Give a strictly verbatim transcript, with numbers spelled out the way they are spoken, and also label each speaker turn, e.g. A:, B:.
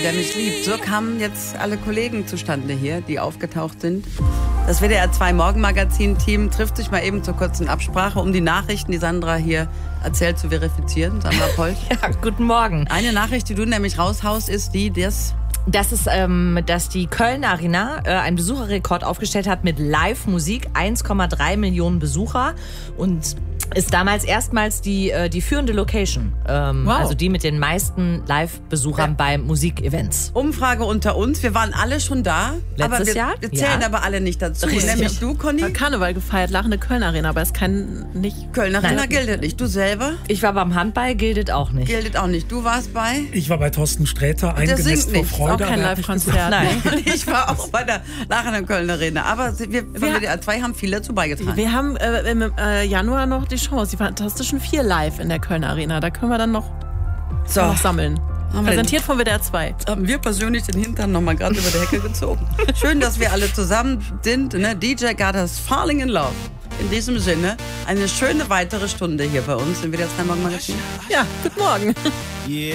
A: Der mich liebt. So kamen jetzt alle Kollegen zustande hier, die aufgetaucht sind. Das W D R zwei Morgenmagazin-Team trifft sich mal eben zur kurzen Absprache, um die Nachrichten, die Sandra hier erzählt, zu verifizieren. Sandra Polt.
B: Ja, guten Morgen.
A: Eine Nachricht, die du nämlich raushaust, ist die, dass...
B: Das ist, ähm, dass die Köln Arena äh, einen Besucherrekord aufgestellt hat mit Live-Musik. eins Komma drei Millionen Besucher und ist damals erstmals die, äh, die führende Location. Ähm,
A: Wow.
B: Also die mit den meisten Live-Besuchern
A: Ja.
B: bei Musikevents.
A: Umfrage unter uns. Wir waren alle schon da.
B: Letztes
A: aber wir,
B: Jahr?
A: Wir zählen
B: Ja.
A: aber alle nicht dazu.
B: Richtig.
A: Nämlich du, Conny.
C: Hat Karneval gefeiert, lachende Köln Arena, aber es kann nicht.
A: Kölner Arena
B: Nein.
A: gilt nicht. Du selber
B: Ich war beim Handball, gilt auch nicht.
A: gilt auch nicht. Du warst bei...
D: Ich war bei Thorsten Sträter, eingenässt
A: singt
D: vor
A: nicht.
D: Freude.
C: Auch kein
D: aber er hat nicht
C: Live-Konzert.
B: Nein.
A: Ich war auch bei der lachenden Kölner Arena. Aber wir von
C: Wir-
A: W D R zwei haben viel dazu beigetragen.
C: Wir haben äh, im äh, Januar noch die Chance, die Fantastischen Vier live in der Kölner Arena. Da können wir dann noch,
A: So,
C: noch sammeln.
A: Haben wir
C: Präsentiert von W D R zwei.
A: haben wir persönlich den Hintern noch mal gerade über die Hecke gezogen. Schön, dass wir alle zusammen sind. Ne? D J got us falling in love. In diesem Sinne, eine schöne weitere Stunde hier bei uns im W D R zwei Morgenmagazin.
C: Ja, guten Morgen.